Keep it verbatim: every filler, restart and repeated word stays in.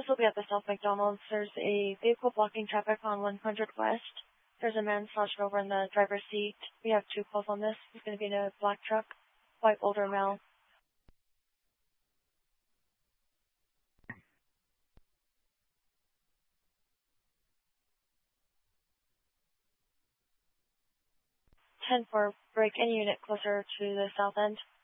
This will be at the South McDonald's. There's a vehicle blocking traffic on one hundred West. There's a man slouched over in the driver's seat. We have two calls on this. He's going to be in a black truck, white older male. ten four, break any unit closer to the south end.